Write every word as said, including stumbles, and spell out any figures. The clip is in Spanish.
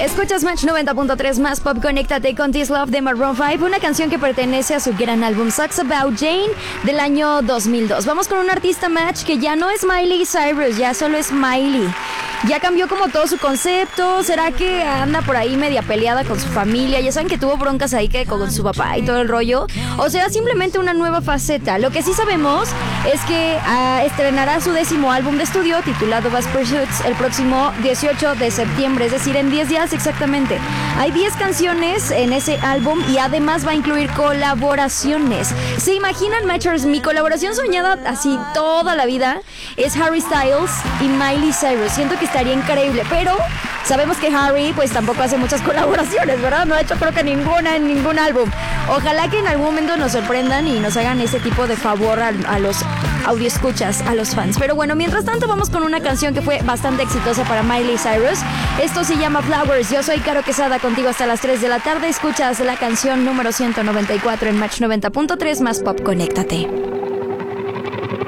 Escuchas Match noventa punto tres más pop. Conéctate con This Love de Maroon cinco, una canción que pertenece a su gran álbum Sucks About Jane del año dos mil dos. Vamos con un artista, Match, que ya no es Miley Cyrus, ya solo es Miley. Ya cambió como todo su concepto. ¿Será que anda por ahí media peleada con su familia? Ya saben que tuvo broncas ahí que con su papá y todo el rollo. O será simplemente una nueva faceta. Lo que sí sabemos es que uh, estrenará su décimo álbum de estudio titulado Best Pursuits el próximo dieciocho de septiembre, es decir, en diez días exactamente. Hay diez canciones en ese álbum y además va a incluir colaboraciones. ¿Se imaginan, Matchers? Mi colaboración soñada así toda la vida es Harry Styles y Miley Cyrus. Siento que estaría increíble, pero sabemos que Harry pues tampoco hace muchas colaboraciones, ¿verdad? No ha hecho creo que ninguna en ningún álbum. Ojalá que en algún momento nos sorprendan y nos hagan ese tipo de favor a, a los audioescuchas, a los fans. Pero bueno, mientras tanto vamos con una canción que fue bastante exitosa para Miley Cyrus. Esto se llama Flowers. Yo soy Caro Quesada, contigo hasta las tres de la tarde. Escuchas la canción número ciento noventa y cuatro en Match noventa punto tres más pop. Conéctate.